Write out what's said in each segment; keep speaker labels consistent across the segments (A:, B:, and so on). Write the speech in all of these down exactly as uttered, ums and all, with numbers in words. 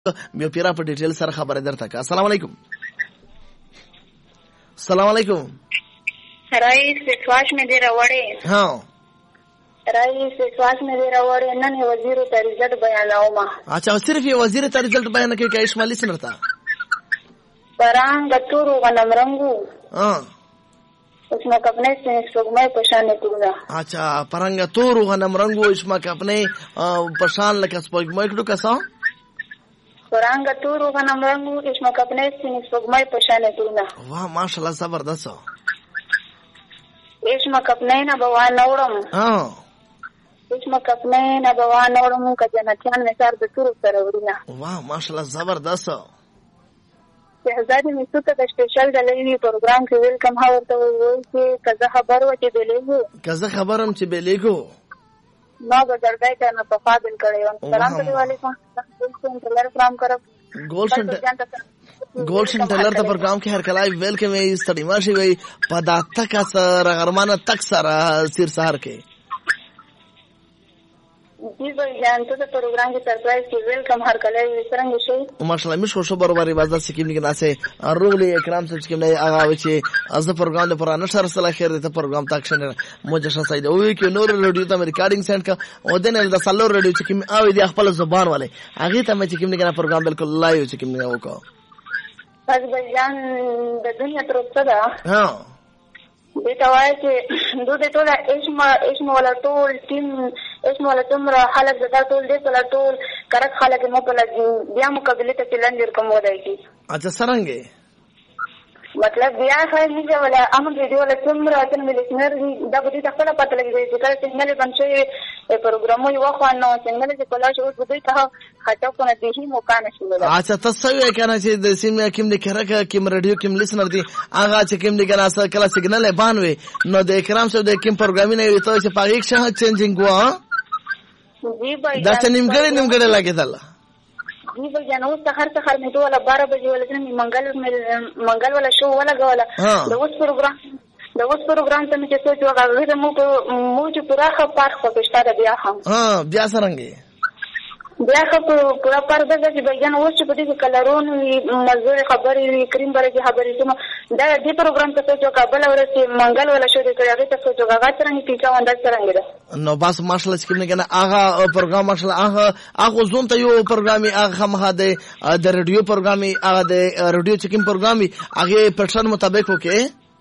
A: بیا پیرا په ډیټیل سره خبره درته کا. السلام علیکم. السلام علیکم.
B: رئیس سواش میں دے راوڑے.
A: हाँ.
B: رئیس سواش میں دے راوڑے نن وزیر ته رزلټ بیانوما.
A: अच्छा सिर्फ ये वजीर ته رزلټ بیان کوي که شمالي سنرتا.
B: پرانګ تورو غنم رنگو.
A: हाँ.
B: उसमें अपने से सुगमय पशान कुड़ा.
A: अच्छा परंग तोरू غنم रंगो इसमें अपने पशान लका सुगमय कुड़ा कैसा?
B: परंग तोरू غنم रंगो इसमें अपने से सुगमय पशान कुड़ा.
A: वाह माशाल्लाह जबरदस्त.
B: इसमें अपने ना बवान नौरम.
A: हाँ.
B: इसमें अपने ना बवान नौरम का जनत्यान में सार बतूर सरवरिया.
A: वाह माशाल्लाह जबरदस्त.
B: शहजादी मिसू का स्पेशल डलेगी प्रोग्राम के वेलकम हाउ तो वो के कजा खबर हो के बेलेगो
A: कजा खबरम चे बेलेगो
B: ना बदरदाई करना तफादिल करे सलाम करने वाले को इंटरलर फ्रॉम कर
A: गोल्शन गोल्शन टेलर ته प्रोग्राम के हर कलाई वेलकम है इस तड़ीमा शी वही पदार्थ का सर अरमाना तक सारा सिर सहर के
B: जी भाई जान तो प्रोग्राम के सरप्राइज के वेलकम हर कलाई विसरंग शे
A: माशाल्लाह मिश खुश बरोबरी बाजा सिकिम के नासे रोगले इकराम से सिकिम ने आगा वचे आज प्रोग्राम ने पुराना शहर सला खैर ते प्रोग्राम तक शने मुझे साइड ओ के नूर रेडियो ता रिकॉर्डिंग सेंड का ओदे ने द सलो रेडियो सिकिम आवे दी खपल जुबान वाले आगे ता मैं सिकिम ने का प्रोग्राम बिल्कुल लाइव सिकिम ने वो को
B: बस भाई जान द दुनिया तरफ सदा
A: हां
B: बेटा वाए के दो दे तोला इसमा इसमा वाला टोल टीम इसमा वाला तुमरा हालत जदा टोल दे तोला टोल करक हालत में पला बिया मुकाबले तक लंजर कम हो जाएगी.
A: अच्छा सरंगे
B: मतलब बिया है मुझे वाला हम वीडियो वाला तुमरा अतन में लिसनर दा बदी तक पता लग गई कि सिग्नल बनचे ए प्रोग्राम यो खानो सिग्नल से कोला जो बुदई था खाता को न देही मौका नशीला.
A: अच्छा तसवी कहना चाहिए देसिम में किम दिखरा का किम रेडियो किम लिसनर दी आगा से किम दिखना सा कला सिग्नल है बानवे नो दे इकराम से दे किम प्रोग्राम ने तो से पागिक शह चेंजिंग हुआ.
B: जी भाई
A: दस निमगड़े निमगड़े लगे था
B: जी भाई जान उस सखर सखर में तो वाला बारह बजे वाला दिन मंगल में मंगल वाला शो वाला गवाला तो उस प्रोग्राम तो उस प्रोग्राम से मुझे सोच लगा फिर मुझे मुझे पूरा पार्क को स्टार्ट दिया हम
A: हां ब्याह सरंगे
B: ब्याह को पूरा पार्क दे कि भैया उस बड़ी के कलरों मजदूर खबर करीम बारे की खबर तुम दा दे प्रोग्राम से सोचो का बला और से मंगल वाला शो दे करे तो सोचो का तरंगी टीका अंदाज तरंगे
A: नो बस माशाल्लाह सिकम ने आगा प्रोग्राम माशाल्लाह आगा आगो जोन त यो प्रोग्राम आगा हम हादे द रेडियो प्रोग्राम आगा दे रेडियो चिकिम प्रोग्राम आगे पैटर्न मुताबिक होके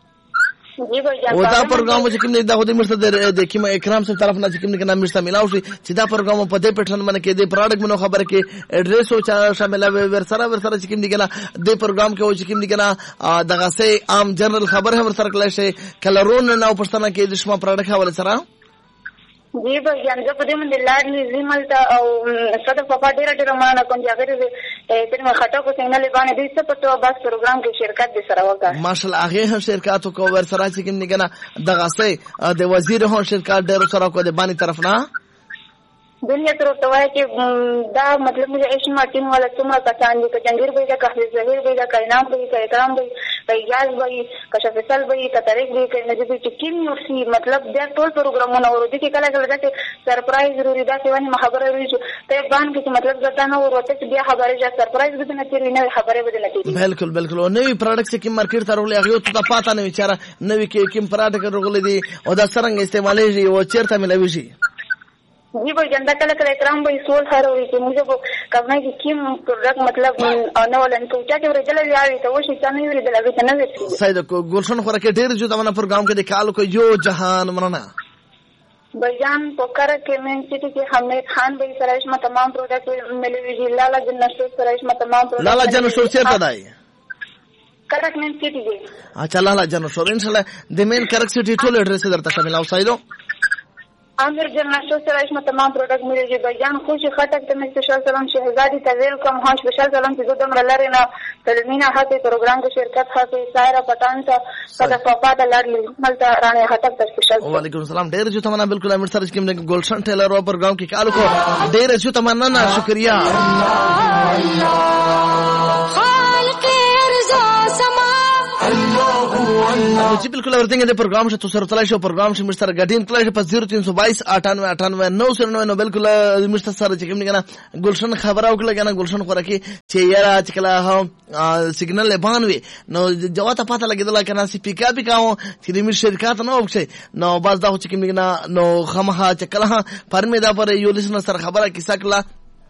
A: जी भाई वो दा प्रोग्राम चिकिम ने दा खुद मिर्सा दे देखी मैं इकराम से तरफ ना चिकिम ने ना मिर्सा मिलाओ सी सीधा प्रोग्राम पदे पैटर्न मन के दे प्रोडक्ट मनो खबर के एड्रेस हो शामिल है वेरसरा वेरसरा चिकिम ने ना दे प्रोग्राम के वो चिकिम ने ना दगा से आम जनरल खबर है वेरसरा क्लैश है कलरोन ना उपस्थाना के दुश्मन प्रोडक्ट वाले सरा
B: जी भाई जान जब दे मन लाडली जिमल ता सदा पापा डेरा डेरा माना कोन जागर फिर मैं खटा को सिग्नल बाने दी सब तो बस प्रोग्राम के शिरकत दे सरावगा
A: माशाल्लाह आगे हम शिरकत को वर सरा चिकन निगना दगा से दे वजीर हो शिरकत डेरो सरा को दे बानी तरफ ना
B: दुनिया तरफ तो है कि दा मतलब मुझे एशमा टीम वाला तुमरा का चांदी का जंगीर भाई का जहीर भाई का इनाम भाई का इकराम भाई का याज भाई का शफीसल भाई का तारिक भाई का नजीब टीम यूसी मतलब दे टोल प्रोग्राम ना और देखिए कला कला जाके सरप्राइज जरूरी दा सेवन खबर रही तो बान के मतलब जता ना और होते बिया खबर जा सरप्राइज भी देना चाहिए ना खबर भी देना चाहिए.
A: बिल्कुल बिल्कुल नई प्रोडक्ट से किम मार्केट तारोले आगे तो पता नहीं बेचारा नवी के किम प्रोडक्ट रोगले दी और दसरंग इस्तेमाल है वो चेरता मिला विशी
B: जी भाई जनता कल कल इकराम भाई सोल हर हुई कि मुझे वो करना है कि किम प्रोडक्ट मतलब आने वाला इनको क्या कि वो चले जा रही तो वो शिक्षा नहीं हुई दिला भी नहीं थी
A: सही तो गुलशन खोरा के ढेर जो तमन्ना प्रोग्राम के दिखाल को यो जहान मनाना
B: भाईजान पोकर के मेन सिटी के हमने खान भाई सराइश में तमाम प्रोडक्ट मिले हुई लाला जन्ना स्टोर सराइश में तमाम प्रोडक्ट
A: लाला जन्ना स्टोर से पता है
B: करक मेन सिटी के
A: अच्छा लाला जन्ना स्टोर इंशाल्लाह द मेन करक सिटी टोल एड्रेस इधर तक मिलाओ सही दो
B: आमिर जन्ना स्टोर सराइश में तमाम प्रोडक्ट मिलेगी भाईजान खुश खटक ते में स्पेशल सलाम शहजादी का वेलकम हां स्पेशल सलाम से दम लरे ना तलमीना हाथे प्रोग्राम के शिरकत हाथे सायरा पठान सा सदा पापा दा लाडली मलता राणे हाथक का स्पेशल
A: वालेकुम सलाम ढेर जो तमन्ना बिल्कुल अमीर सर स्कीम ने गुलशन टेलर और प्रोग्राम की काल को ढेर जो तमन्ना ना शुक्रिया खालिक अर्ज़ समा अल्लाहु अल्लाह जी बिल्कुल everything in the program से तो सर तलाश हो program से मिस्टर गार्डियन क्लास पे zero three two two अठानवे अठानवे नौ सौ नौ बिल्कुल मिस्टर सर चिकम निकना गुलशन खबर आउ के ना गुलशन को रखी चेयरा चिकला हम सिग्नल ले बानवे नो जवाता पता लगे दला kana si pika pika o chiri mir shirkat no obse no bas da ho chikim niकना no khamaha chakala parme da par yo listener sar khabara kisakla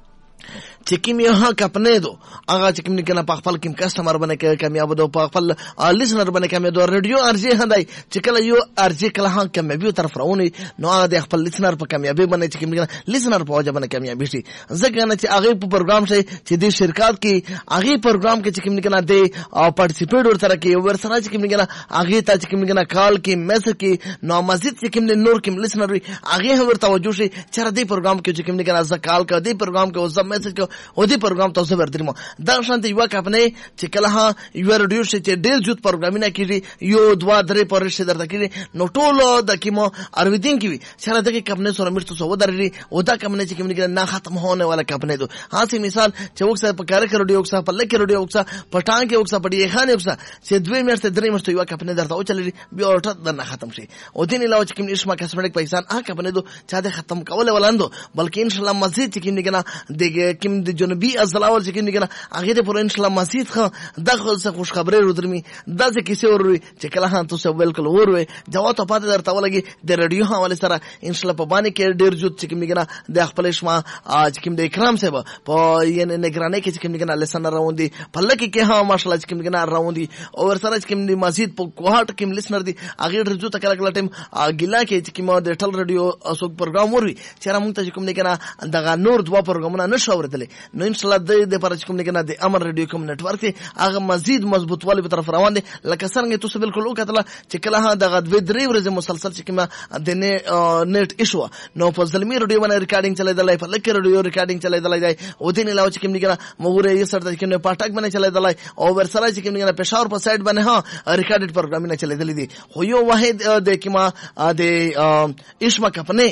A: चिकिम यहाँ कपने दो आगा चिकिम निकना पाखपल किम कस्टमर बने के कामयाब दो पाखपल लिसनर बने कामयाब दो रेडियो आरजे हंदाई चिकला यो आरजे कला हाँ कामयाबी तरफ राउनी नो आगा दे पाखपल लिसनर पर कामयाबी बने चिकिम निकना लिसनर पर वजह बने कामयाबी सी जगह ची आगे प्रोग्राम से चिदी शिरकत की आगे प्रोग्राम के चिकिम निकना दे पार्टिसिपेट और तरह की वर्षना चिकिम निकना आगे ता चिकिम निकना कॉल की मैसेज की नो मस्जिद चिकिम ने नूर किम लिसनर आगे हम तवज्जो से चर दे प्रोग्राम के चिकिम निकना कॉल का दे प्रोग्राम के उस मैसेज को ओदी प्रोग्राम तो सबर दिमो दर्शन युवा कपने चिकलहा युवा रेडियो से डेल जुत प्रोग्रामिना की यो द्वा दरे पर से दर की नोटोलो दकिमो अरविदिन की चला दके कपने सोर मिर्च सो दररी ओदा कपने चिकम के ना खत्म होने वाला कपने दो हां से मिसाल चौक से पकार के रेडियो से पल्ले के रेडियो से पटांग के उक्सा पड़ी खाने उक्सा से द्वे मिनट से दरे मिनट युवा कपने दरता ओ चली बि और ना खत्म से ओदिन इलावा चिकम इस्मा कस्मेटिक पैसा आ कपने दो चादे खत्म कवले वाला दो बल्कि इंशाल्लाह मस्जिद चिकम के ना देगे किम जो बी अजलावर चिकन निकना आगे ते पूरा इंशाल्लाह मस्जिद खा दखल से खुश खबरें रुद्रमी द से किसे और चिकला हां तो सब बिल्कुल और वे जवाब तो पाते दर ताव लगी दे रेडियो हां वाले सारा इंशाल्लाह पबानी के डेर जुत चिकन निकना दे अखपलेश मा आज किम दे इकराम से प ये निगरानी के चिकन निकना लेसन राउंडी पल्ले के के हां माशाल्लाह चिकन निकना राउंडी और सारा चिकन दी मस्जिद प कोहाट किम लिसनर दी आगे डेर जुत कला कला टाइम गिला के चिकन दे टल रेडियो असोक प्रोग्राम और चरा मुंता चिकन निकना दगा नूर दुआ प्रोग्राम ना नशवर दले नो इंशाल्लाह दे दे पर चिकम निकना दे अमर रेडियो कम नेटवर्क से आगे मजीद मजबूत वाले तरफ रवान दे लकसरंगे तो बिल्कुल ओ कतला चिकला हां दगा द्वे वरज मुसलसल चिकमा देने नेट इशू नो फजलमी रेडियो बने रिकॉर्डिंग चले दलाई पर लेके रेडियो रिकॉर्डिंग चले दलाई जाए ओदिन इलावा चिकम निकना मगुरे ये सर चिकम पाठक बने चले दलाई ओवर सरा चिकम निकना पेशावर पर साइड बने हां रिकॉर्डेड प्रोग्राम ने चले दली दी होयो वाहिद दे किमा दे इश्मा कपने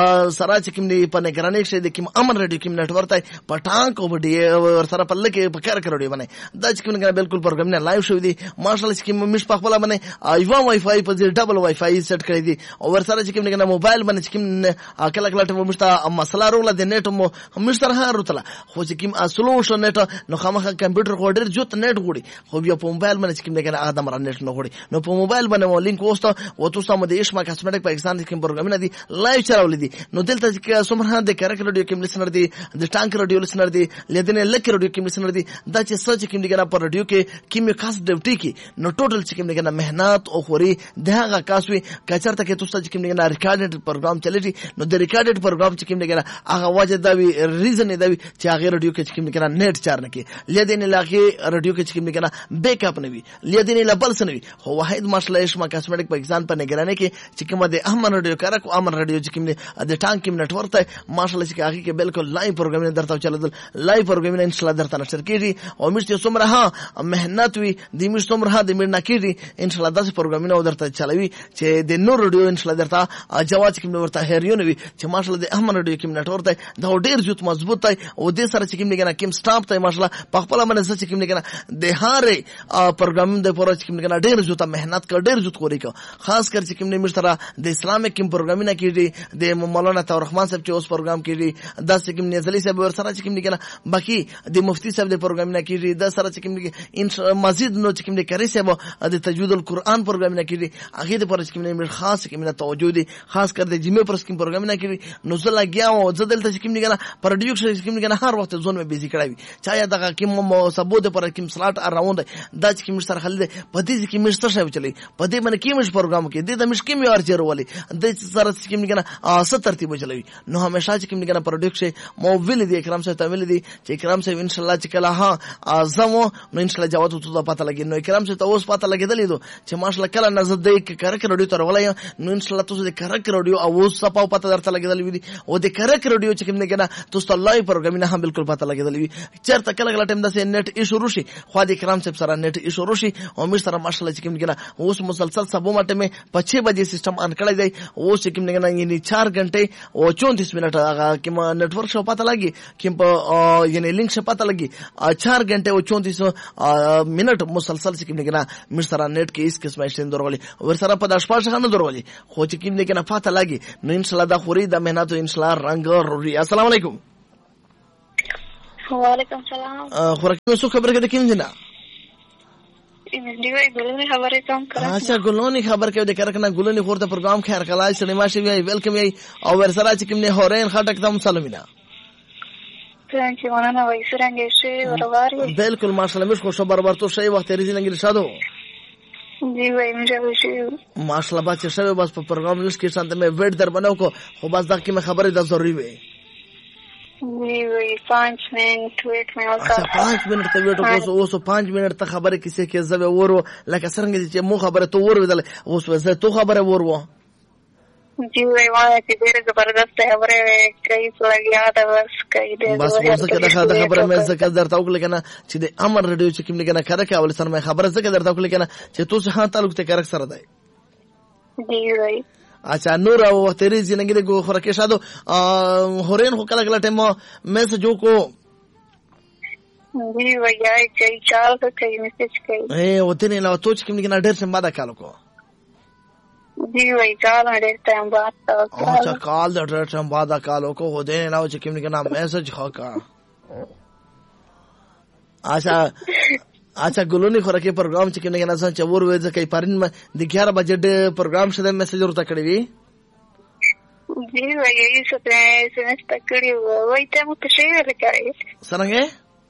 A: सरा चिकम ने पने कराने से दे किमा अमर रेडियो किम नेटवर्क है पटांग को बड़ी और सारा पल्ले के पकार करोड़ी बने दच किम ने बिल्कुल प्रोग्राम ने लाइव शो दी माशाल्लाह स्कीम मिस पाखला बने आईवा वाईफाई पर डबल वाईफाई सेट कर दी और सारा चिकम ने मोबाइल बने चिकम ने अकेला अकेला वो मिस्ता मसला रोला दे नेट मो मिस्टर हां रुतला हो चिकम सोल्यूशन नेट नो खमा कंप्यूटर कोडर जुत नेट गुडी हो बियो मोबाइल बने चिकम ने आदम रा नेट नो गुडी नो मोबाइल बने वो लिंक होस्त वो तो सम देश मा कॉस्मेटिक पाकिस्तान चिकम प्रोग्राम ने दी लाइव चलावली दी नो दिल तक सुमरहा दे करक रेडियो किम लिसनर दी द टांक रेडियो लिसनर दी लेदने लेके रेडियो किम लिसनर दी द चे सच किम दिगना पर रेडियो के किम खास ड्यूटी की नो टोटल चिकम दिगना मेहनत ओ खोरी दहागा कासवी कचर तक तो सच किम दिगना रिकॉर्डेड प्रोग्राम चले जी नो द रिकॉर्डेड प्रोग्राम चिकम दिगना आगा वजह दावी रीजन दावी चे आगे रेडियो के चिकम दिगना नेट चार नके लेदने लाके रेडियो के चिकम दिगना बैकअप ने भी लेदने ला बल्स ने भी हो वाहिद माशाल्लाह इस्मा कॉस्मेटिक पाकिस्तान पर निगरानी के चिकम दे अहमद रेडियो करक अमर रेडियो चिकम ने द टांग किम नेटवर्क है माशाल्लाह के आगे के बिल्कुल लाइव प्रोग्राम ने दरता चले लाइव प्रोग्राम ने इंशाल्लाह दरता नशर की और मिर्च सुमरहा मेहनत हुई दिमिर सुमरहा दिमिर ना की इंशाल्लाह दस प्रोग्राम ने उधर चलावी चे दे नो रेडियो इंशाल्लाह दरता जवाज किम वरता हेरियो ने भी चे माशाल्लाह दे अहमद रेडियो किम नेटवर्क है द डेर जुत मजबूत है ओ दे सारा चिकम ने किम स्टाफ है माशाल्लाह पखपला मन से चिकम ने दे हारे प्रोग्राम दे पर चिकम ने डेर जुत मेहनत कर डेर जुत कोरी को खास कर चिकम ने मिर्च दे इस्लामिक किम प्रोग्राम ने की दे मौलाना तौर रहमान साहब चे उस प्रोग्राम की दस चिकम ने जली साहब और सारा चिकम ने बाकी दे मुफ्ती साहब दे प्रोग्राम ने की दस सारा चिकम ने इन मस्जिद नो चिकम ने करे से वो दे तजवीदुल कुरान प्रोग्राम ने की आगे दे पर चिकम ने खास चिकम ने तवज्जो दी खास कर दे जिम्मे पर चिकम प्रोग्राम ने की नुजला गया वो जदल त चिकम ने पर प्रोड्यूसर चिकम ने हर वक्त जोन में बिजी करावी चाहे दगा किम सबो दे पर किम स्लॉट अराउंड द चिकम सर खल दे पति चिकम मिस्टर साहब चली पति मन किम प्रोग्राम के दे द मिस्किम यार जेरो वाली दे सर चिकम ने सत्तर ती चली नो हमेशा चिकम ने प्रोड्यूसर मोविल दे इकराम से तमिल दी इकराम से इंशाल्लाह चिकला हां आजमो नो इंशाल्लाह जावत तो पता लगे नो इकराम से तो उस पता लगे दली दो चे माशाल्लाह कला नजर दे के करक रेडियो तर वाला नो इंशाल्लाह तो दे करक रेडियो आवाज सपाव पता दरता लगे दली दी ओ दे करक रेडियो चिकम ने केना तो लाइव प्रोग्राम ना हां बिल्कुल पता लगे दली चर तक लगला टाइम द से नेट इशू रुशी ख्वाद इकराम से सारा नेट इशू रुशी और मिर सारा माशाल्लाह चिकम ने केना उस मुसलसल सबो माटे में छह बजे सिस्टम ऑन कड़ा जाए वो चिकम ने केना ये चार घंटे और चौंतीस मिनट आगा कि नेटवर्क से पता लगी कि यानी लिंक से पता लगी चार घंटे वो चौंतीस मिनट मुसलसल से किमने केना मिसरा नेट के इस किस्म से दरगली और सारा पदार्थ खाना दरगली हो च किमने केना पता लगी नो इंशाल्लाह दा खुरी दा मेहनत इंशाल्लाह रंग रोरी अस्सलाम वालेकुम
B: वालेकुम सलाम
A: खुरक में सु खबर के किम दिना
B: दिवे गुलोनी खबर कम कर
A: अच्छा गुलोनी खबर के देकर रखना गुलोनी खोरता प्रोग्राम खैर कलाज सिनेमा से भी वेलकम यही और सारा च किमने होरेन खटक तम सलमिना
B: थैंक यू वना वैसरंगे से वरवारी
A: बिल्कुल माशाल्लाह मिस को खबर बर तो सही वक्त रिजी लंगी शादो
B: जी भाई मुझे खुशी
A: माशाल्लाह बात से बस प्रोग्राम लिस्ट के साथ में वेट दर बनाओ को हो बस तक की मैं खबर द जरूरी है
B: जी भाई पाँच मिनट वेट में और
A: अच्छा पाँच मिनट तक वेट को वो सो पाँच मिनट तक खबर किसी के जब वो लगा सरंगे जे मु खबर तो वो दल वो से तो खबर है वो
B: जी भाई वहाँ की देर जबरदस्त है खबरें कई लग याद है बस कई देर
A: बस वो से कदा खदा खबर में से कदर ताऊ को लेकिन सीधे अमर रेडियो से किमने केना करे क्या बोले सर मैं खबर से कदर ताऊ को लेकिन जे तू से हां तालुक ते करक सर दाई
B: जी भाई
A: अच्छा नूर वो तेरी जिंदगी को खरके शादो होरेन हो कला कला टाइम में से जो को
B: जी भैया कई चाल का कई मैसेज कई
A: ए वो तेने ना तो किमने केना ढेर से बादा कालो को
B: जी भाई काल ढेर टाइम बाद
A: अच्छा काल ढेर टाइम बादा कालो को हो देने ना किमने केना मैसेज खका अच्छा अच्छा गुलोनी खोरके प्रोग्राम चिकन के नसन चवर वे कई पारिन में ग्यारह बजट प्रोग्राम से मैसेज और तकड़ी
B: जी भाई यही सब एसएमएस तकड़ी वही टाइम पे शेयर करे
A: सरंगे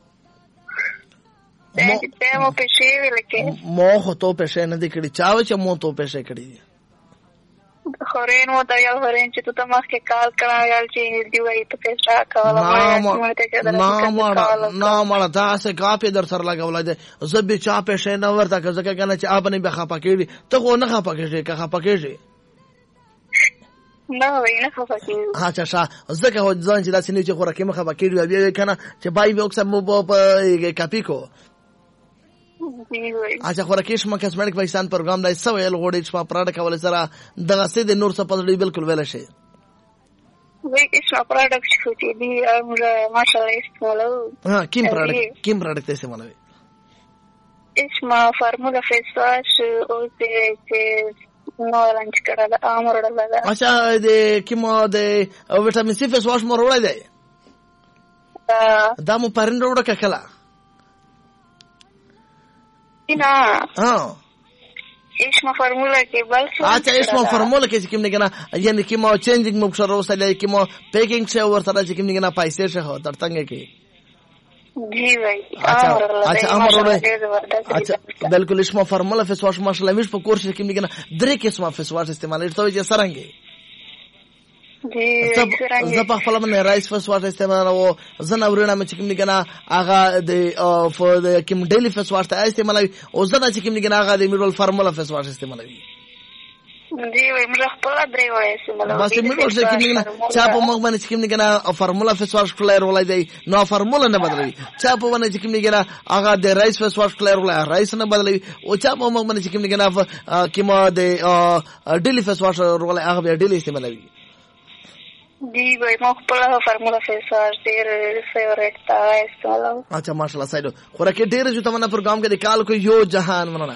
B: टाइम पे शेयर लेके
A: मोह तो पेशे न दिकड़ी चाव च मो तो पेशे कड़ी
B: होरेन वो दयाल होरेन च तो तमास के काल करा याल ची दिवाई तो पैसा काला
A: ना माड़ा ना माड़ा दासे कापे दर सर लगा वाला दे जब चा पेशे न वर्ता का जका कहना च आपने बखा पकेड़ी तो को न खा पकेड़ी का खा पकेड़ी
B: ना वही ना खा पकेड़ी
A: अच्छा शा जका हो जन च दासी नीचे खोरा के म खा पकेड़ी अभी कहना च बाई बे ओक्सा मो कापी को अच्छा खोरा केश म कस्मेटिक पाकिस्तान प्रोग्राम दा सब एल गोडी छमा प्रोडक्ट वाले सरा दगा से दे नूर सपदड़ी बिल्कुल वेला शे
B: वे केश प्रोडक्ट छुटी दी मुझे माशाल्लाह इस्तेमाल
A: हां किम प्रोडक्ट किम प्रोडक्ट ऐसे मालवे
B: इसमा फार्मूला फेस वॉश और से नो लंच करा आमरोड लगा
A: अच्छा दे किम दे विटामिन सी फेस वॉश मोरोड़ा दे दामो पारिन रोड का कला
B: ना
A: हाँ
B: इसमें फार्मूला के बल
A: अच्छा इसमें फार्मूला के किमने केना यानी कि मो चेंजिंग मुक्सर रोसा ले कि मो पैकिंग से और सारा किमने केना पैसे से हो तरतंगे के
B: जी भाई
A: अच्छा अच्छा अमर अच्छा बिल्कुल इसमें फार्मूला फेस वॉश माशाल्लाह मिस पर कोर्स किमने केना दरे के इसमें फेस वॉश इस्तेमाल तो ये सरंगे
B: जी
A: जब जब खपला में राइस फेस वॉश इस्तेमाल वो जन अवरेना में चिकन निकना आगा दे for the Kim daily face wash था इस्तेमाल ओ जन चिकन निकना आगा दे मिडल फार्मूला फेस वॉश इस्तेमाल
B: जी भाई मुझे पला दे वाले इस्तेमाल
A: बस मिडल से किम निकना चापो मग में चिकन निकना फार्मूला फेस वॉश फ्लेयर वाला दे नो फार्मूला न बदली चापो में चिकन निकना आगा दे राइस फेस वॉश फ्लेयर वाला राइस न बदली ओ चापो मग में चिकन निकना किम दे डेली फेस वॉश वाला आगा डेली इस्तेमाल
B: जी भाई मुख्तलिफ फार्मूला फेस वॉश देर फेवरेट था इस्तेमाल
A: अच्छा माशाल्लाह साइडो खोरा के डेर जो तमन्ना प्रोग्राम के निकाल को यो जहान मनाना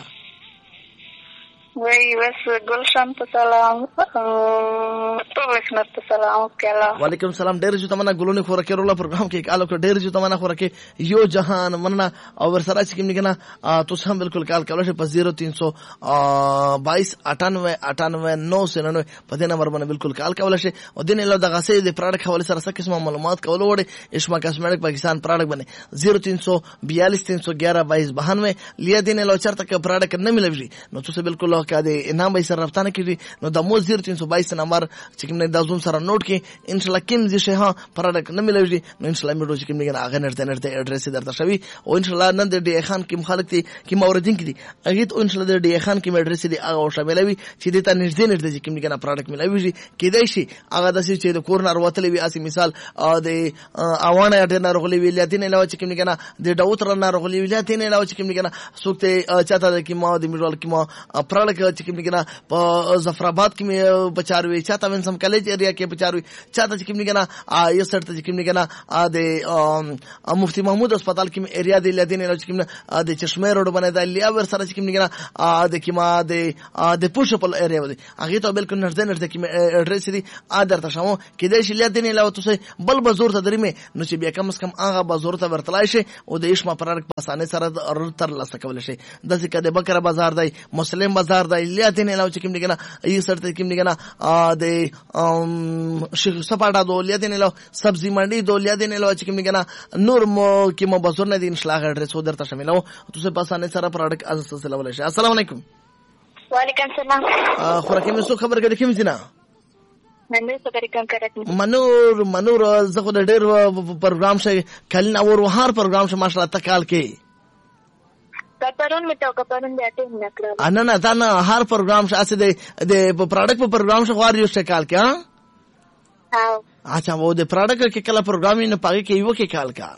A: वही बस गुलशन तो सलाम तो वैष्णव तो सलाम केला वालेकुम सलाम डेर जो तमन्ना गुलोनी खोरा के रोला प्रोग्राम के कालो के डेर जो तमन्ना खोरा के यो जहान मनना और सारा चिकिम निकना तो हम बिल्कुल काल कलो से जीरो तीन सौ बाईस अठानवे अठानवे नौ से नन्वे पते नंबर बने बिल्कुल काल का वाला से और दिन लो दगा से दे प्रोडक्ट वाले सारा सब किस्म मालूमात का वाले वड़े इस्मा कॉस्मेटिक पाकिस्तान प्रोडक्ट बने जीरो तीन सौ बयालीस तीन सौ ग्यारह बाईस बानवे लिया दिन लो चार तक प्रोडक्ट न मिले भी नो तो से बिल्कुल का दे इनाम भाई सर रफ्ता ने की नो दमो जीरो तीन सौ बाईस नंबर चिकन ने दाजुम सारा नोट के इंशाल्लाह किम जी से हां प्रोडक्ट न मिले भी नो इंशाल्लाह मिडो चिकन ने आगे नरते नरते एड्रेस इधर तशवी और इंशाल्लाह नंद डी खान की मुखालक थी कि मौरदिन की अगी तो इंशाल्लाह डी खान की एड्रेस दी आगा शामिल भी सीधे ता निर्दे निर्दे चिकन ने प्रोडक्ट मिला भी कि दैशी आगा दसी चे कोरनर वतले भी आसी मिसाल दे आवाना अटेना रोगली विलिया तीन लाव चिकन ने दे डाउतर ना रोगली विलिया तीन लाव चिकन ने सुक्ते चाहता कि मा दी मिडल कि मा प्रोडक्ट پراډک چې کوم کنه په ظفرآباد کې په چاروي چاته وینسم کالج ایریا کې په چاروي چاته چې کوم کنه یو سر ته چې کوم کنه د مفتی محمود هسپتال کې ایریا دی لدین نو چې کوم د چشمه روډ باندې د لیا ور سره چې کوم کنه د کیما د د پوشپل ایریا دی هغه ته بالکل نرځه نرځه کې اډرس دی ادر ته شمو کې د شي لدین له تاسو بل بزور ته درمه نو چې بیا کم اس کم هغه بزور ته ورتلای شي او د ایشما پراډک په اسانه سره تر لاسه کول شي د ځکه د بکر بازار دی مسلم بازار دی لدین له چې کوم کنه ای سر ته کوم کنه د شیخ سپاټا دو لدین له سبزی منډي دو لدین له چې کوم کنه نور مو کې مو بزور نه دین شلاغ اډرس ودرته شاملو تاسو په اسانه سره پراډک از سره ولې شي السلام علیکم
B: وعلیکم السلام
A: خوراکې مې څو خبر کړې کوم ځنا
B: منور سره کوم کړت
A: منور منور زه خو د ډېر پروګرام شي کله اور وهار پروګرام شي ماشاءالله تکال کې
B: کپرون می تو کپرون دې اټیم نکړه
A: ان نه دا نه هر پروګرام شي اسه د د پروډکټ په پروګرام شي غواړي یو شکال کې ها
B: ها
A: اچھا وو د پروډکټ کې کله پروګرام نه پاره کې یو کې کال کا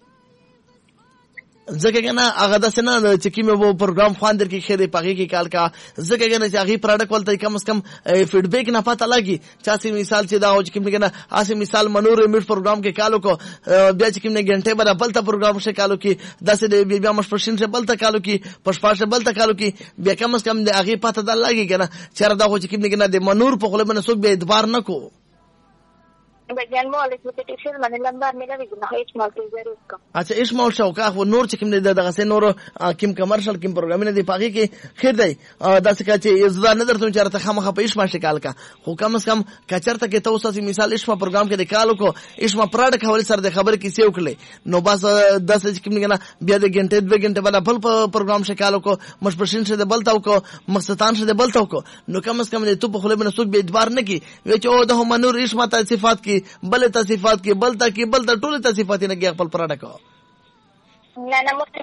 A: زکه کنه هغه د سنه چې کیمه وو پروګرام خواندر کې خېره پاره کې کال کا زکه کنه چې هغه پروډکټ ولته کم اس کم فیډبیک نه پته لګي چاسي مثال چې دا او چې کیمه کنه اسه مثال منور میټ پروګرام کې کالو کو بیا چې کیمه غنټه بل بلته پروګرام شي کالو کې داسې بیا مش پرشین سے بلته کالو کې پښپاشه بلته کالو کې بیا کم اس کم د هغه پته د لګي کنه چر دا خو چې کیمه کنه د منور په خپل باندې څوک به اعتبار نه کو
B: بجان مو الک مته ټیشر باندې لمبار ملا وی نه هیڅ مال کې ضرور کا
A: اچھا اسماعیل شوکا خو نور چې کوم دغه سه نور کوم کمرشل کوم پروګرام نه دی پاږي کې خیر دی داسې کا چې زړه نه درته چرته خامخه په اسما شکل کا خو کم اس کم کچرته کې توسه مثال اسما پروګرام کې د کالو کو اسما پراډک حواله سره د خبر کې سیو کړي نو بس داسې کوم نه بیا د غنټه د غنټه بل بل پروګرام شکالو کو مشپرشین شه د بلتاو کو مقصدان شه د بلتاو کو نو کم اس کم د تو په خله باندې څوک به اعتبار نه کی و چې او د منور اسما ته صفات کې بل تصفات کې بلتا کې بلتا ټول تصفات نه کې خپل پراډک
B: نه نه مو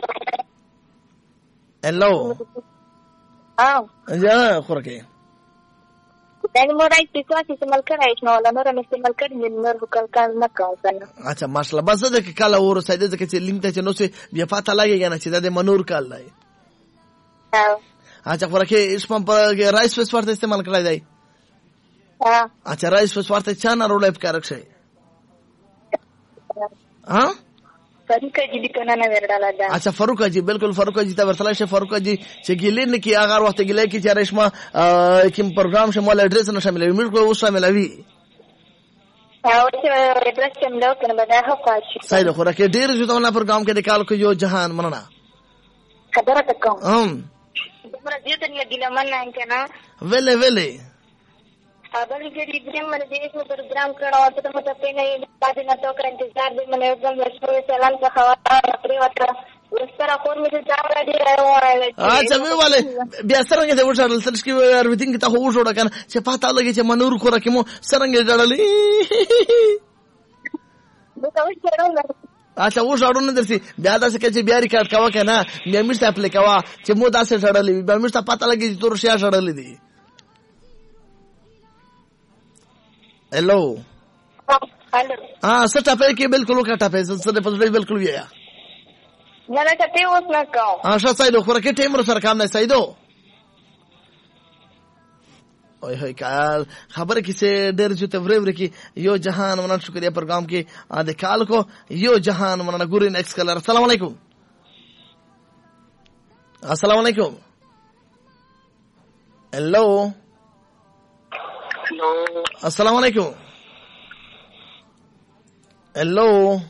A: هلو
B: ها
A: یا خورکه
B: دغه مو راځي چې څه استعمال کړای شنو ولا نور استعمال کړی نور وکړ کار نه کاوه
A: اچھا ماشاءالله بس د کله ور سید د کې لینک ته نو څه بیا پاته لګي نه چې د منور کال دی
B: ها
A: اچھا خورکه اسم په رایس فس ورته استعمال کړای دی
B: ها
A: اچھا رایس فس ورته چا نه روډ اپ کارک شي ها
B: فاروق جی کنه نه ورډاله دا
A: اچھا فاروق جی بالکل فاروق جی ته ورتلای شي فاروق جی چې ګیلین کی هغه وخت ګیلای کی چې رشمه کوم پروګرام شمول اډرس نه شامل وي موږ اوس شاملوي
B: او چې اډرس کوم نو کنه بدا هو پاتې
A: صحیح خو راکې ډیر جو ته پروګرام کې د کال کو یو جهان مننه
B: خبره تکم
A: هم
B: دمر دې ته نه ګیله من نه کنه
A: ویلې ویلې
B: ابل کې دې دریم باندې دې څو پروګرام کړو ته ته مته په نه پاتې نه تو کړ انتظار دې منه یو ځل ورسره سلام څه خوا پرې وته ورسره خور مې ځا راځي راوړل
A: اچھا وی والے بیا څنګه دې ورسره سرچ کې ارویدین کې ته هو جوړ کنه چې پاته لګي چې منور خو راکمو څنګه جوړلې
B: نو تاسو چیرې
A: اچھا و ژړو نه درسي بیا داسې کې چې بیا ریکارډ کاوه کنه بیا مې څه اپلای کاوه چې مو داسې جوړلې بیا مې څه پاته لګي چې تور شیا جوړلې دي हेलो
B: हेलो
A: हाँ सर टपे के बिल्कुल का टपे सर पे बिल्कुल भी है
B: ना ना टपे उस ना काओ
A: हाँ सर सही दो पर के टेमर सर काम नहीं सही दो ओए होए काल खबर किसे डर जो तवरेवर की यो जहान मना शुक्रिया प्रोग्राम के आधे काल को यो जहान मना गुरिन एक्स कलर अस्सलाम वालेकुम अस्सलाम वालेकुम हेलो
B: हेलो
A: अस्सलाम वालेकुम हेलो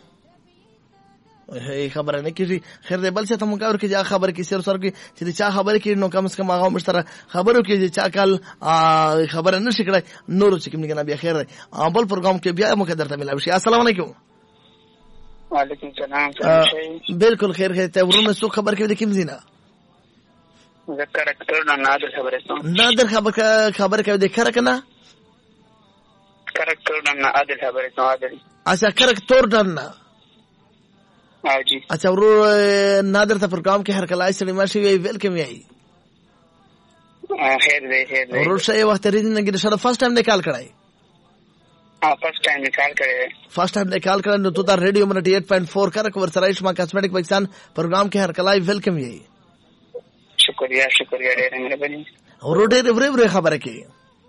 A: हे خبر نه کیږي خیر دې بل څه ته مونږ ورکې چې خبر کې سر سر کې چې چا خبر کې نو کم اس کم هغه مشترک خبرو کې چې چا کال خبر نه شکړای نور چې کوم نه بیا خیر دی بل پروګرام کې بیا مو درته ملاوي شي السلام علیکم
B: وعلیکم السلام
A: بالکل خیر خیر ته ورونه څو خبر کې د کوم زینا
B: ذکر کړه نه نادر خبره ته
A: نادر خبر خبر کې د کړه کنه
B: کریکټر نه عادل خبره ته عادل
A: اچھا کریکټر نه
B: ها جی
A: اچھا ورو نادر ته پروګرام کې هر کله سړی ماشي وی ویلکم یې
B: خیر دی خیر دی
A: ورو شي وخت ریډ نه کې سره فرست ټایم نکال کړای
B: ها فرست ټایم نکال کړای
A: فرست ټایم نکال کړه نو تو دا ریډیو منټ اټ پوائنٹ فور کرک ور سره شما کاسمیټک پاکستان پروګرام کې هر کله ویلکم یې
C: شکریہ شکریہ ډېره مهرباني.
A: ورو ډېرې ورې ورې خبره کوي.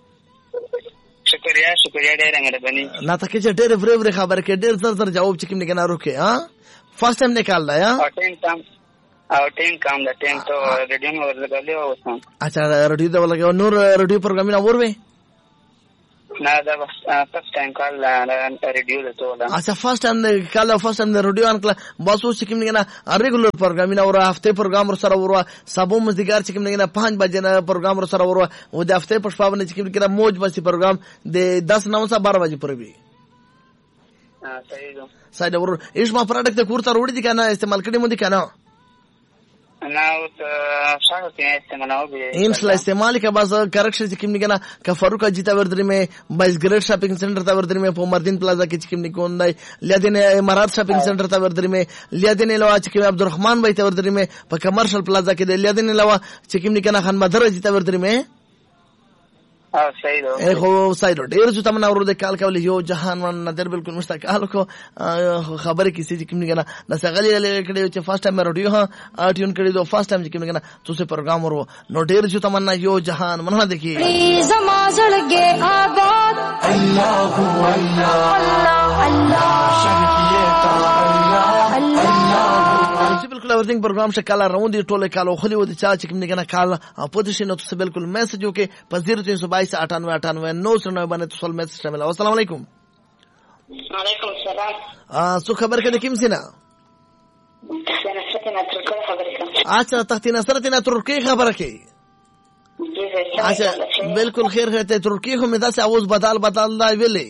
C: شکریہ شکریہ ډېره مهرباني.
A: نه ته کې چې ډېرې ورې ورې خبره کوي ډېر زر زر جواب چې کوم نه کنه روکه ها فرست ټایم نکال دا یا
C: ټیم کام او ټیم کام دا ټیم ته ریډیو نو ورلګلې او وسم.
A: اچھا ریډیو دا ولګو نور ریډیو پروګرام نه وروي
C: نه دا فرست ټایم کال ریډیو ته ولا.
A: اچھا فرست ټایم کال فرست ټایم ریډیو ان کله باسو چې کوم نه ریګولر پروګرام نه ور هفته پروګرام سره ورو سبو مزدګار چې کوم نه پنځه بجې نه پروګرام سره ورو او د هفته په شپه باندې چې کوم نه موج بسي پروګرام د دس نو سره بارہ بجې پورې وي.
C: ها صحیح ده.
A: صحیح ده ور ایش ما پروډکټ کوړه وروړي دي کنه استعمال کړي مو دي کنه
C: نه او څنګه کې استعمال او به
A: ان شاء الله استعمال کا باز کریکشن چې کوم نه کنه ک فاروق اجیتا وردري مې بایس ګریډ شاپینګ سنټر ته وردري مې په مردین پلازا کې چې کوم نه کوندای لیدین امارات شاپینګ سنټر ته وردري مې لیدین لوا چې کوم عبدالرحمن بای ته وردري مې په کمرشل پلازا کې لیدین لوا چې کوم نه کنه خان مدر اجیتا وردري مې
C: ها صحیح ده.
A: اے خو صحیح ده ډیر څه تمنا ورو د کال کول یو جهان ون نظر بالکل مستقال کو خبره کسی چې کوم نه کنه نسغلی کړي چې فرست ټایم رادیو ها ټیون کړي دو فرست ټایم چې کوم نه کنه تاسو پروګرام ورو نو ډیر څه تمنا یو جهان منه دکی
D: زما زړګي آباد الله الله الله شرکیتا الله الله
A: بالکل اورینګ پروګرام شکل راوند دی ټوله کال خو له چا چې کوم نه کنه کال پوه شي نو تاسو بالکل میسج وکي په صفر تین سو بائیس اٹھانوے اٹھانوے نو سو نو باندې تاسو میسج شامل. السلام علیکم.
B: وعلیکم السلام.
A: ا سو خبر کړه کوم سینا
B: انا فتنه ترکه خبرې کوم.
A: اچھا تختې نصرت نه ترکی خبره کوي. اچھا بالکل خیر ہے ترکی خو مدا سے اواز بدل بدل دا ویلې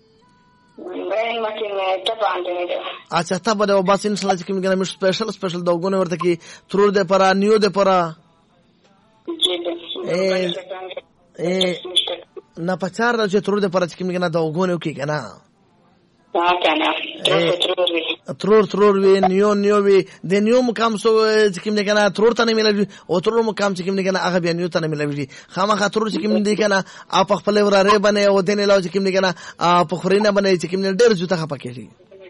A: اچھا تا بده بس ان شاء الله چې کوم کنه مش سپیشل سپیشل دوغونه ورته کی ترور ده پرا نیو ده پرا اے نه پچار چې ترور ده پرا چې کوم کنه دوغونه کی کنه
B: ها کنه
A: ترور ترور وی نیو نیو وی د نیو مقام سو چې کوم کنه ترور ته نه ملوي او ترور مقام چې کوم کنه هغه بیا نیو ته نه ملوي خامخا ترور چې کوم دی کنه اپ خپل وراره بنه او دنه لاو چې کوم کنه په خورینه بنه چې کوم ډېر جوته خپکېږي.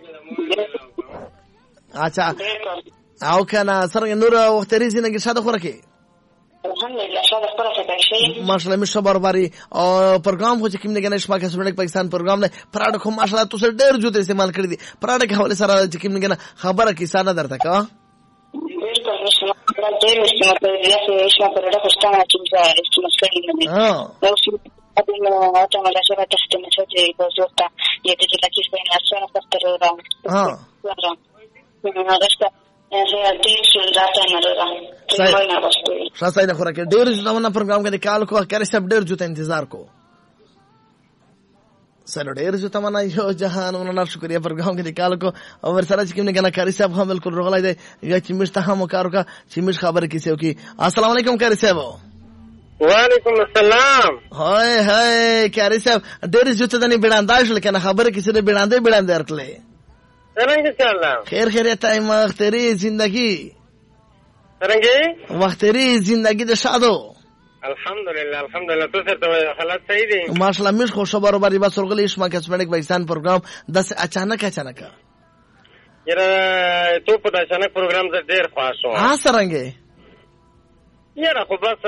A: اچھا او کنه سره نور وخت ریزي نه شاده خوره کې
B: الحمدلله شاده خوره کې شي
A: ماشاءالله مشه بربري او پروګرام خو چې کوم نه کنه شپه کې سپورټ پاکستان پروګرام نه پراډ خو ماشاءالله تاسو ډېر جوته استعمال کړی دي پراډ کې حواله سره چې کوم نه کنه خبره کې ساده درته کا
B: ډېر استعمال ډېر استعمال یا څه شي پراډ خو ستانه چې استعمال کړی نه
A: ها
B: Abbiamo fatto la sua testimonianza di Bozota e di la chiesa in azione per terrore.
A: Ah.
B: Non resta en realtà sul data en la. Sai na vastu.
A: شاسای نه خوره کې ډېر ځونه پروګرام کې کال کو کړي سب ډېر جوته انتظار کو سره ډېر ځته منا یو جهان ونن شکریا پروګرام کې کال کو او ور سره چې کوم نه کنه کاری صاحب هم بالکل روغلای دی یا چې مشته هم کارو کا چې مش خبر کیسه کی. السلام علیکم کاری صاحب.
E: وعلیکم السلام.
A: هاي هاي کاری صاحب ډېر ځته دني بیړانداش لکه خبر کیسه دې بیړاندې بیړاندې ورکلې
E: څنګه چلا
A: خیر خیر ټایم اختری زندگی
E: څنګه
A: وختری زندگی د شادو
E: الحمدلله الحمدلله تو سره حالات صحیح دي
A: ماشاءالله مش خوش خبر بری بس ورغلی اسما کسمنک پاکستان پروګرام دس اچانک اچانک
E: یره تو په اچانک پروګرام زه ډیر خوښ وم.
A: ها څنګه
E: یره خو بس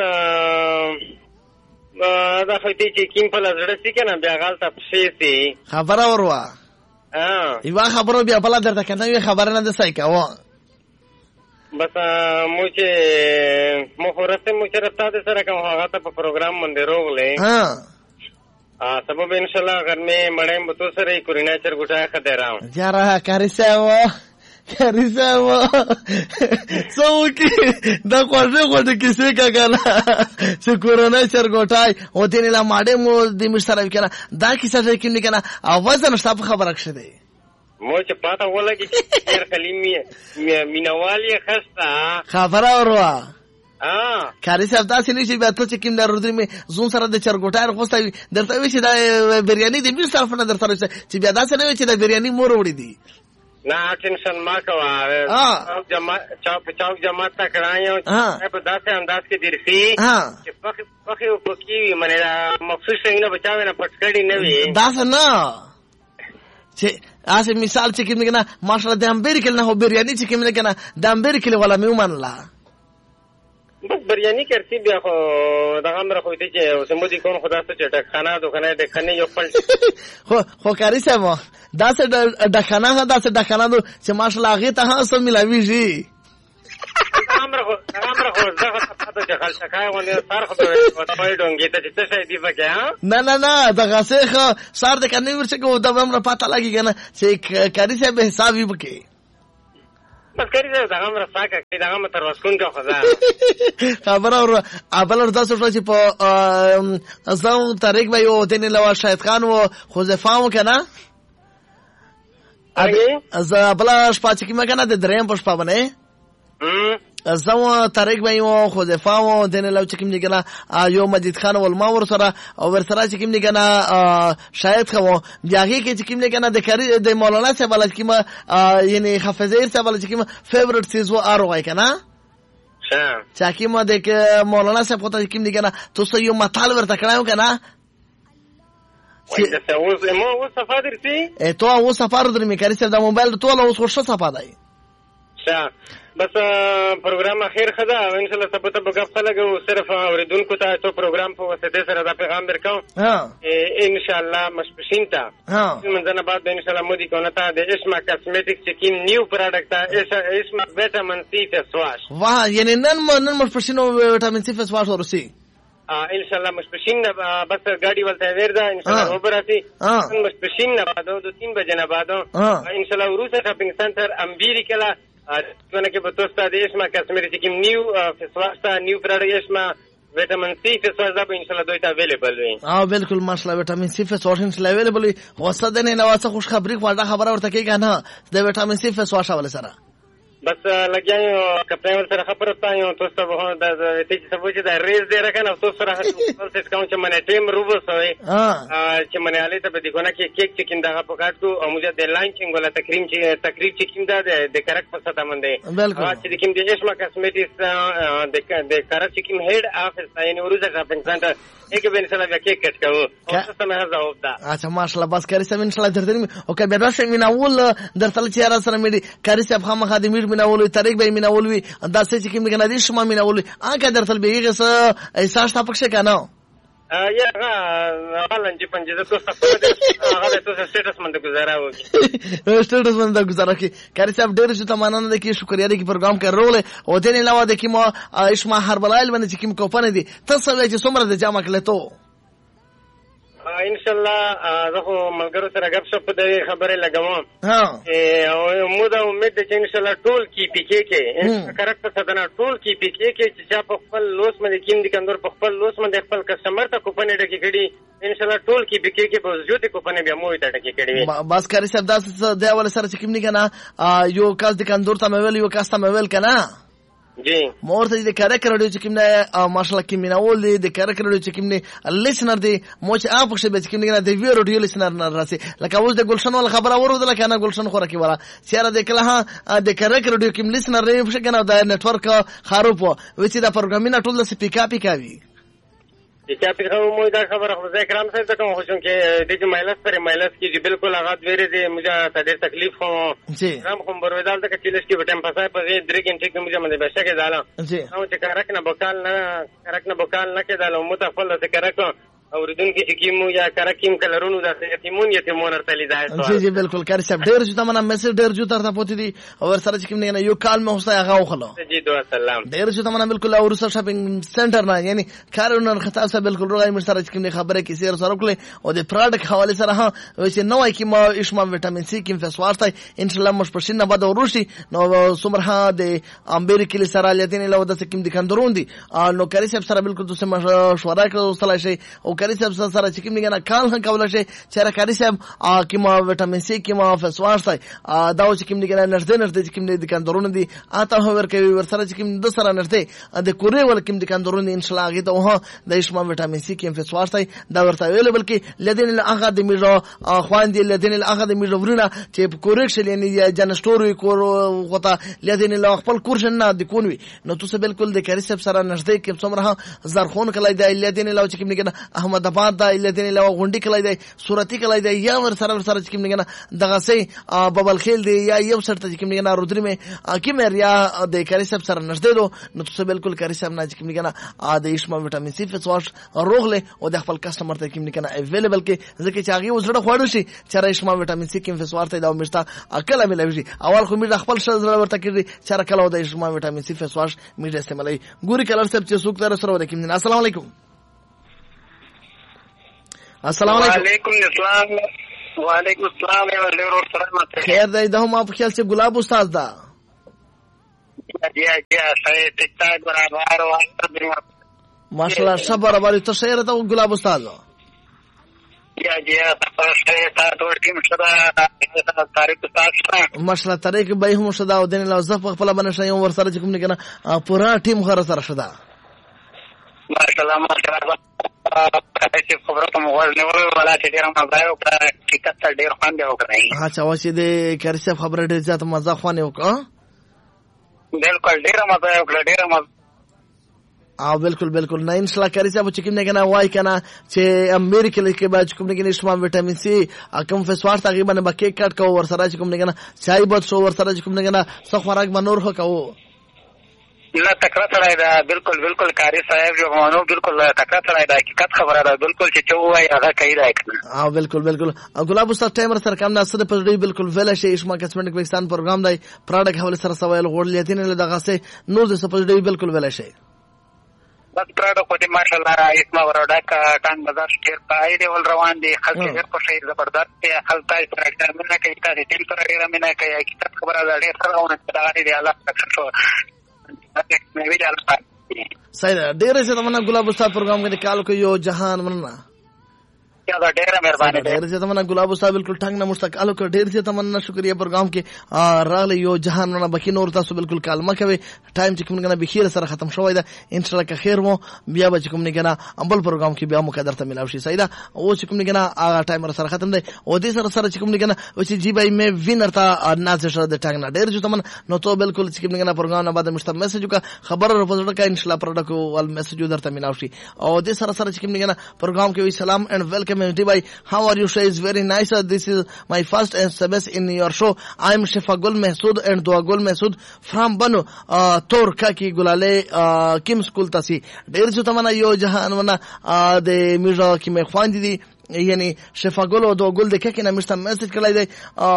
E: دا خو ته چې کیم په لزړه سي کنه بیا غلطه پسې سي
A: خبره وروا
E: ها
A: یو خبرو بیا بل درته کنه یو خبره نه ده صحیح کاوه
E: بس مو چې مو خورته مو چې راتاو سره کوم هغه ته په پروګرام باندې روغلې
A: ها
E: ا سبب ان شاء الله घर में मड़े बतो सरे कुरिना चर गुटा खदेराव
A: यारा करिसावा करिसावा सो की دا کوړه کوړه کیسه کاګالا چې کورونا چر ګټای او دې لا ماډه مو د مشتره کنه دا کیسه چې کینې کنه اواز نه شته خبره کښه دی
E: مو چې پاته ولګي چې ډیر خلیمي مینوالي خسته
A: خبره وروا
E: اه
A: کاری صاحب تاسو نه چې بیا ته چې کیم درودري مې زون سره د چرګوټار خوسته درته وی چې دا بریاني د مې صرف نه درته چې بیا دا څه نه وی چې دا بریاني مور وړي دي
E: نه ټینشن ما کوه چاوک جما چاوک چاوک جما تا کړایو په داسې انداز کې درسي چې پخ پخ یو پکی منه مخصوص څنګه بچاوي نه پټکړی نه وي
A: دا څه نه چې اسه مثال چې کیم نه ماشاءالله د امبر کې نه هو بریاني چې کیم نه کنه د امبر کې ولا مې ومنلا
E: بس بریانی کرتی بیا خو دغه امر خو ته چې سمودي کون خدا ته چټک خانه دوکنه د خنه یو پل
A: خو خو کاری سم دا څه د خانه دا څه د خانه چې ماشاءالله هغه ته هم ملاويږي
E: امر خو امر خو دغه پته چې خل شکای ونه سر خو په پای ډونګی ته چې څه دی پکې ها
A: نه نه نه دغه څه سر د کنه ورڅ کو دا امر پته لګی کنه چې کاری سم به حساب یې وکي
E: بس کاری دا دغه امر ساکه کې دغه متر وسکون کا خدا
A: خبر اور ابل ورته څه چې په ازو طریق به یو دین لوا شاهد خان او خوزفاو کنه
E: اګه
A: از ابل شپه چې کیما کنه د دریم پښ پابنه زمو طریق به یو خوزفاو دین لو چې کیم دی کنه یو مجید خان ول ما ور سره او ور سره چې کیم دی کنه شاهد خو بیاږي کې چې کیم دی کنه د کاری د مولانا صاحب ول چې کیم یعنی حافظیر صاحب ول چې کیم فیورټ سیز و ار وای کنه چا کیم د مولانا صاحب ته کیم دی کنه تاسو یو مطال ورته کړایو کنه
E: چې اوس مو اوس صفه درسي
A: ا تو اوس سفر در می کاری صاحب د موبایل ټول اوس خوشو صفه دی
E: ښه بس پروګرام اخیر خدا ان شاء الله سبا ته بغف خلګو صرف اوریدونکو ته تو پروګرام په واسطه سره دا پیغام درکاو
A: ها
E: ان شاء الله مشپشین تا
A: ها
E: منځنه بعد ان شاء الله مودي کونه ته د اسما کاسمیټکس چې نیو پروډکټ اسما وټامین سی فیس واش
A: واه یعنی نن نن مشپشین وټامین سی فیس واش ورسي
E: ان شاء الله مشپشین بس ګاډي ولته وردا ان شاء الله وبراسي مشپشین نه بعد د تین بجې نه بعد ان شاء الله وروسه شاپینګ سنټر امبیریکلا څنګه کې به تاسو ته د اسما کاسمیټکس کې نیو فیس واش ته نیو پروډکټ اسما وټامین سی فیس واش دا به ان شاء الله دوی ته اویلیبل وي
A: اه بالکل ماشاءالله وټامین سی فیس واش ان شاء الله اویلیبل وي وسه د نه نواسه خوش خبري خواړه خبره ورته کوي کنه د وټامین سی فیس واش ول سره
E: بس لګیاو کپټان سره خبره تاسو تاسو به د دې څه وجه د ریز دی راکنه تاسو سره څه کوم چې منه ټیم روبوس وي چې منه علي ته به دغه کې کیک چې کیندا په کاټ کو او موږ د لانچینګ ولا تقریم چې تقریب چې کیندا د کریکټ په ساته باندې
A: بالکل
E: چې کوم د اسما کاسمیټکس د د کریکټ چې کوم هډ افیس یعنی ورزه شاپینګ سنټر یک به ان شاء الله کیک کټ کوو او تاسو مه هزا وبدا
A: اچھا ماشاءالله بس کاری سم ان شاء الله درته او کبه راشه میناول درته چې را سره مې کاری سم خامہ خادمیر میناول طریق به میناول وي دا څه چې کوم کنه دي شما میناول اګه درته به یې احساس تا پکښه کنه
E: یا هغه غلن چې پنځه تاسو ته هغه تاسو سټیټس باندې گزارا وږي
A: سټیټس باندې گزارا کی کاری صاحب ډېر څه تمنانه ده کې شکریا دې کې پروګرام کړول او دې نه علاوه د کوم اسما هربلایل باندې چې کوم کوپن دي تاسو چې څومره د جامع کړل ته
E: ان شاء الله زه ملګرو سره غب شپ د خبرې لګوم
A: ها
E: او مو دا امید چې ان شاء الله ټول کی پی کې کې کریکټ څه ټول کی پی کې کې چې په خپل لوس باندې کیم دي کندور په خپل لوس باندې خپل کسٹمر ته کوپن ډکی کړي ان شاء الله ټول کی پی کې کې به زیات کوپن بیا مو ته ډکی کړي
A: بس کاری صاحب دا د اول سره چې کیم نه کنه یو کاس د کندور ته مول یو کاس ته مول کنه
E: جی
A: مورته د کریکټ رادیو چې کوم نه ماشاءالله کې میناول دي د کریکټ رادیو چې کوم نه لیسنر دي مو چې اپ شه به چې کوم نه د وی رادیو لیسنر نه راسي لکه اوس د ګلشن ول خبره ورود لکه نه ګلشن خو راکی ولا چیرې د کله د کریکټ رادیو کوم لیسنر نه پښه کنه د نتورک خراب و چې د پروګرامینګ ټول د سپیکا پیکاوي
E: چې په کومه مو دا خبره خو ځکه کرام سره کوم خوشم کې د مایلس پر مایلس کې بالکل هغه ویری دي موږ ته ډېر تکلیف خو
A: جی
E: هم کوم برویدال د کچلیش کې وټم پسای په دې درې غنټې کې موږ باندې بشه کې داله
A: جی
E: او چې کارک نه بوکال نه کارک نه بوکال نه کې داله متفل د کارک اوریدونکو چې کیمو یا کارکیم کلرونو د یتیمون یتیمون ارتلی ځای
A: جی جی بالکل کار صاحب ډېر چې تمنا میسج ډېر جو ترته پوتې دي او سره چې کوم نه یو کال مې هوسته هغه وخلو
E: جی دوه سلام
A: ډېر چې تمنا بالکل او رسل شاپینګ سنټر نه یعنی کارونه خطا سره بالکل روغای مې سره چې کوم خبره کې سیر سره کړل او د پروډکټ حواله سره ها چې نوای کې ما اسما وټامین سی کې فیس واش ته ان شاء الله مش پرشین نه بده وروشي نو سمرها د امریکا سره لاتین له د سکیم د کندرون دي نو کاری صاحب سره بالکل تاسو مشوره کړو وصله شي او کاری صاحب سره چې کوم نه کال هم کولای شي چې کاری صاحب کې ما وټامین سی کې ما فیس واش ته دا چې کوم نه نرده نرده چې کوم د کندرون دي اته هور کوي ور سره چې کوم د سره نرده د کوري ول کوم د کندرون ان شاء الله هغه ته د اسما وټامین سی کې فیس واش ته دا ورته اویلیبل کې لدین هغه د میرو خوان دي لدین هغه د میرو ورونه چې کورکشن یعنی جن سٹوری کور غوته لدین له خپل کورشن نه د کونوي نو تاسو بالکل د کاری صاحب سره نږدې کې څومره زرخون کله د لدین له چې کوم نه مدبات دا لدین له غونډي کلای دی صورتي کلای دی یا ور سره ور سره چې کوم نه دغه سي ببل خیل دی یا یو سره چې کوم نه رودري مې کی مې ریا د کاری سب سره نشته دو نو تاسو بالکل کاری سب نه چې کوم نه ا د اشما وټامین سی فیس واش روغله او د خپل کسٹمر ته کوم نه اویلیبل کې ځکه چې هغه وزړه خوړو شي چې اشما وټامین سی کوم فیس ورته دا مشته اکل ملوي اول خو مې خپل شزړه ورته کړی چې کله د اشما وټامین سی فیس واش مې استعمالي ګوري کلر سب چې سوق تر سره ورکیم نه السلام علیکم السلام
C: علیکم السلام وعلیکم السلام ورحمۃ اللہ
A: خیر دی ده ما په خیال چې ګلاب استاد دا
C: جی جی صحیح ټیک ټاک برابر وایي
A: ماشاءالله صبر برابر ته شعر ته ګلاب استاد
C: جی جی صحیح تا ټول ټیم شدا تاریخ استاد
A: ماشاءالله تاریخ به هم شدا او دین له زف خپل باندې شایم ور سره کوم نه کنه پورا ټیم غره سره شدا
C: ماشاءالله ماشاءالله چې خبره ته موږ نه ورو ولا چې ډیر مزه وکړه چې کته ډیر خوند وکړای
A: ها چا واشه دې کارسه خبره ډیر ځات مزه خوانه وکړه
C: بالکل ډیر مزه وکړه ډیر مزه
A: او بالکل بالکل نه ان شاء الله کارسه په چکم نه کنه وای کنه چې امریکا کې بعد کوم نه کنه شمام وټامین سی کوم فسوار تقریبا به کیک کټ کو ور سره کوم نه کنه چای بد شو ور سره کوم نه کنه څو خوراک منور هو کو
C: نه تکړه سره دا بالکل بالکل کاری صاحب جو مانو بالکل تکړه سره دا حقیقت خبره ده بالکل چې چوي هغه کوي راکنه
A: اه بالکل بالکل ګلاب استاد ټایمر سره کوم نه سره پرډي بالکل ویل شي اشما کسمټیک پاکستان پروګرام دی پروډکټ حواله سره سوال غوړ لیتین له دغه سه نو د سپرډي بالکل ویل شي
C: بس پروډکټ کوټي ماشاءالله اسما ورډک ټانګ بازار شیر پای دی ول روان دي خلک ډیر په شي زبردست خلک پروډکټ منه کوي تاسو ټیم سره ډیر منه کوي حقیقت خبره ده ډیر سره ونه دا غړي دی الله تکړه
A: صحیح ده ډېر څه تمنا ګلاب استاد پروګرام کې کال کو یو جهان مننه
C: یا دا ډېر مهرباني ده
A: ډېر څه تمنا ګلاب استاد بالکل ټنګ نه مستقالو کو ډېر څه تمنا شکریا پروګرام کې راغلی یو جهان مننه بکی نور تاسو بالکل کالمه کوي ټایم چې کوم نه بخیر سره ختم شوی ده ان شاء الله که خیر مو بیا به کوم نه کنه امبل پروګرام کې بیا مو قدر ته ملاوي شي صحیح ده او چې کوم نه کنه هغه ټایم سره ختم دی او دې سره سره چې کوم نه کنه او چې جی بای مې وینر تا ناز سره د ټنګ نه ډېر چې تمنا نو ته بالکل چې کوم نه کنه پروګرام نه بعد مشته میسج کا خبر راپورټ کا ان شاء الله پروډکټ ول میسج درته ملاوي شي او دې سره سره چې کوم نه کنه پروګرام کې وی سلام اینڈ ویلکم جی بای how are you? Shay is very nice. Uh, this is my first S M S in your show. I am Shefagul Mehsud and Duagul Mehsud from Banu uh, Torka ki Gulale uh, Kim School Tasi. There is tamana yo jahan wana uh, de mira ki me khwandi di یعنی شفاګل او د ګل د کې نه مشته میسج کړای دی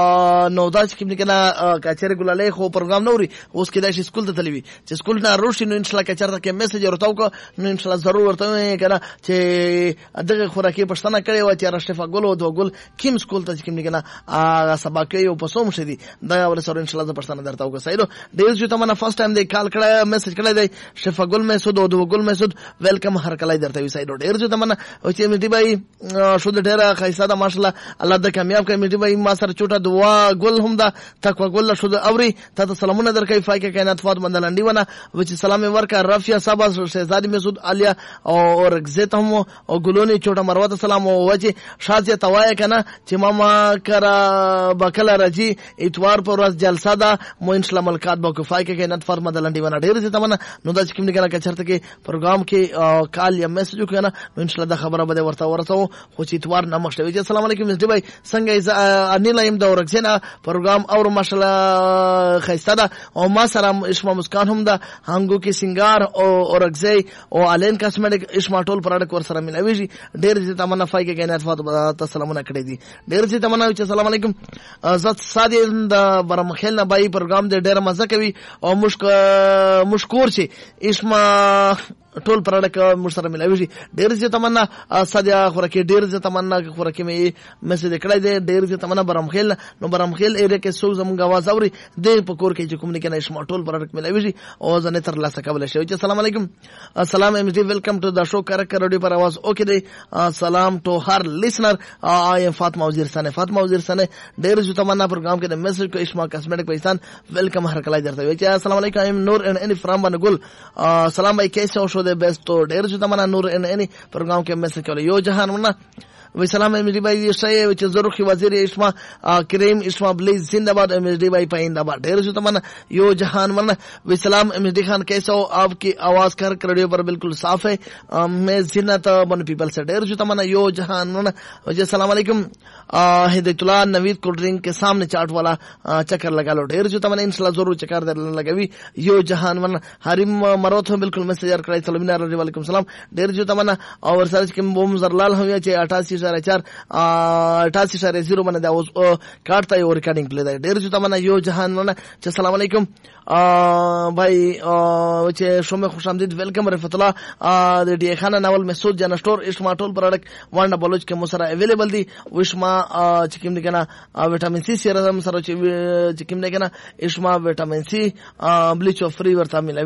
A: نو دا چې کوم کنه کچره ګلالې خو پروګرام نوري اوس کې د سکول ته تلوي چې سکول نه روشي نو ان شاء الله کچره کې میسج ورتاو کو نو ان شاء الله ضرور ورته کنه چې دغه خوراکي پښتنه کړي و چې شفاګل او د ګل کیم سکول ته کوم کنه هغه سبق یو پسوم شدي دا ور سره ان شاء الله پښتنه درتاو کو صحیح ډیر چې تمنه فرست ټایم دی کال کړه میسج کړای دی شفاګل میسود او د ګل میسود ویلکم هر کله درته وی صحیح ډیر چې تمنه او چې مې دی بای شو د ډیره خیسه ده ماشاءالله الله د کامیاب کړي میټي بای ما سره چوټه دعا ګل هم ده تقوا ګل شو د اوري ته سلامونه درکې فایکه کائنات فاطمه دلنډي ونه و چې سلام ورکا رافیا صاحب شهزادی مسعود علیا او رغزت هم او ګلونی چوټه مروه سلام او وجه شازه توای کنه چې ماما کرا بکلا رجی اتوار پر ورځ جلسه ده مو ان شاء الله ملکات بو فایکه کائنات فاطمه دلنډي ونه ډیر چې تمنه نو د کوم نه کنه چرته کې پروګرام کې کال یا میسج کنه ان شاء الله د خبره به ورته ورته خو چې اتوار نمشته وی السلام علیکم مس دی بای څنګه انیل ایم د ورکسینا پروګرام او ماشاءالله خیسته ده او ما سره اشما مسکان هم ده هنګو کې سنگار او اورګزی او الین کاسمیټک اشما ټول پروډکټ ور سره ملوي ډیر چې تمنا فای کې کینات فاطمه سلامونه کړی دي ډیر چې تمنا چې السلام علیکم عزت ساده د برمخیل نه بای پروګرام د ډیر مزه کوي او مشک مشکور شي اشما ټول پروډکټ مر سره ملوي ډیر چې تمنا ساده خوراکي ډیر چې تمنا خوراکي مې مسجد کړای دی ډیر چې تمنا برمخیل نو برمخیل ایریا کې څو زمونږ आवाज اوري د پکور کې چې کوم نه کنه اشما ټول پروډکټ ملوي او ځنه تر لاسه کول شي السلام علیکم السلام ام ډی ویلکم ټو د شو کرک رادیو پر आवाज اوکے دی سلام ټو هر لیسنر آی ام فاطمه وزیر سنه فاطمه وزیر سنه ډیر چې تمنا پروګرام کې د میسج کو اشما کاسمیټک پاکستان ویلکم هر کله درته وي السلام علیکم ام نور ان ان فرام بنګل سلام بھائی کیسے ہو شو د بیسٹ تو ډیر چې تمنا نور ان ان پروګرام کې میسج کول یو جهان ونه و سلام امری بای شای چې زروخي وزیر اشما کریم اشما بلیز जिंदाबाद امری بای پاینदाबाद ढेर जो तमन्ना यो जहान वरना व सलाम امری खान कैसे हो आपकी आवाज कर रेडियो पर बिल्कुल साफ है मैं जिन्नत बन पीपल से ढेर जो तमन्ना यो जहान वरना वजह सलाम अलैकुम हिदायतुल्लाह नवीद कोल्ड ड्रिंक के सामने चाट वाला चक्कर लगा लो ढेर जो तमन्ना इंशाल्लाह जरूर चक्कर दे लगावी यो जहान वरना हरिम मरोथ बिल्कुल मैसेज कराई सलाम वालेकुम सलाम ढेर जो तमन्ना और सर्च के बोम जरलाल हो या अठासी साढ़े चार अठासी साढ़े जीरो बने दा काटता है और रिकॉर्डिंग प्ले दा ढेर जो तमन्ना यो जहान वरना अस्सलाम वालेकुम भाई वचे शोमे खुशामदीद वेलकम रहमतुल्लाह द डी खाना नावल महसूद जाना स्टोर इस्मा टोल प्रोडक्ट वांडा बलोच के मुसरा अवेलेबल दी विस्मा चिकिम ने केना विटामिन सी सीरम सरो चिकिम ने केना इस्मा vitamin C bleach of free वर्ता मिला